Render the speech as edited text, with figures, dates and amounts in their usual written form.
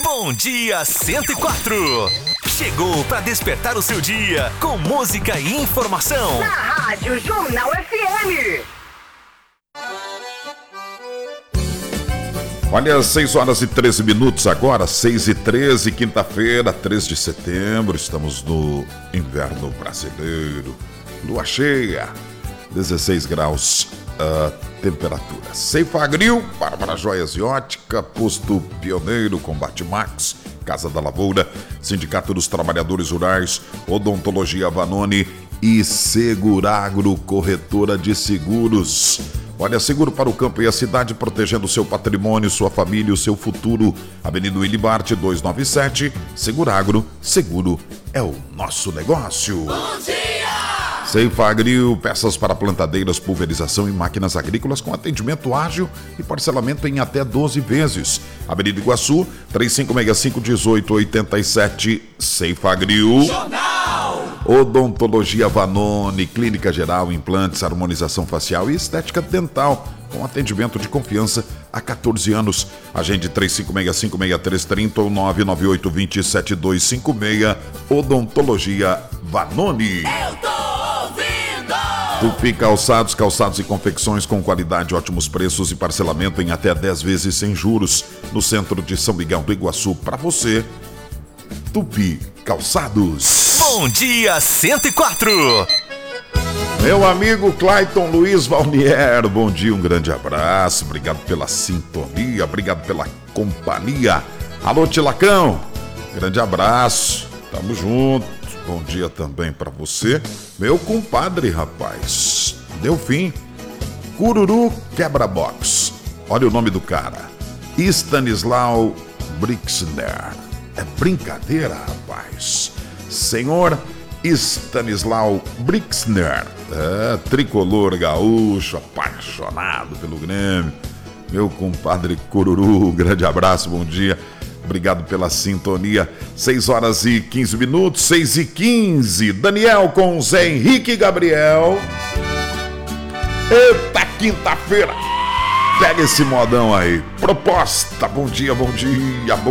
Bom Dia 104. Chegou para despertar o seu dia com música e informação. Na Rádio Jornal FM. Olha, 6 horas e 13 minutos agora, 6h13, quinta-feira, 3 de setembro. Estamos no inverno brasileiro. Lua cheia, 16 graus a temperatura. Ceifagril, Bárbara Joias e Ótica, Posto Pioneiro, Combate Max, Casa da Lavoura, Sindicato dos Trabalhadores Rurais, Odontologia Vanoni e Seguragro, corretora de seguros. Olha, seguro para o campo e a cidade, protegendo o seu patrimônio, sua família e o seu futuro. Avenida Wilibarte 297, Seguragro, seguro é o nosso negócio. Bom dia! Ceifagril, peças para plantadeiras, pulverização e máquinas agrícolas com atendimento ágil e parcelamento em até 12 vezes. Avenida Iguaçu, 3565-1887, Ceifagril. Jornal! Odontologia Vanoni, clínica geral, implantes, harmonização facial e estética dental, com atendimento de confiança há 14 anos. Agende 3565-6330 ou 998-27256, Odontologia Vanoni. Eu tô ouvindo! Tupi Calçados, calçados e confecções com qualidade, ótimos preços e parcelamento em até 10 vezes sem juros. No centro de São Miguel do Iguaçu, para você, Tupi Calçados. Bom Dia 104. Meu amigo Clayton Luiz Valnier, bom dia, um grande abraço, obrigado pela sintonia, obrigado pela companhia. Alô, Tilacão, grande abraço, tamo junto, bom dia também pra você. Meu compadre, rapaz, Delfim, Cururu Quebra-Box, olha o nome do cara, Stanislau Brixner, é brincadeira, rapaz. Senhor Stanislau Brixner, tricolor gaúcho, apaixonado pelo Grêmio. Meu compadre Cururu, grande abraço, bom dia. Obrigado pela sintonia. 6 horas e 15 minutos, 6h15. Daniel com Zé Henrique e Gabriel. Eita, quinta-feira. Pega esse modão aí. Proposta, bom dia, bom dia, bom